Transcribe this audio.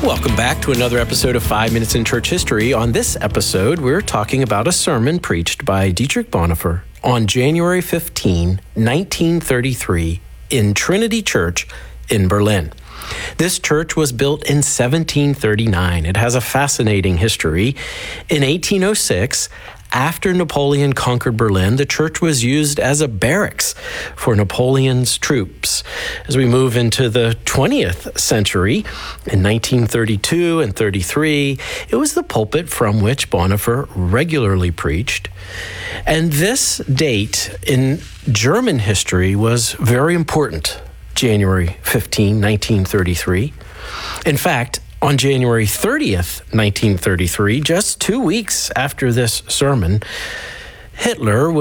Welcome back to another episode of 5 Minutes in Church History. On this episode, we're talking about a sermon preached by Dietrich Bonhoeffer on January 15, 1933, in Trinity Church in Berlin. This church was built in 1739. It has a fascinating history. In 1806, after Napoleon conquered Berlin, the church was used as a barracks for Napoleon's troops. As we move into the 20th century, in 1932 and 33, it was the pulpit from which Bonhoeffer regularly preached. And this date in German history was very important, January 15, 1933. In fact, on January 30th, 1933, just 2 weeks after this sermon, Hitler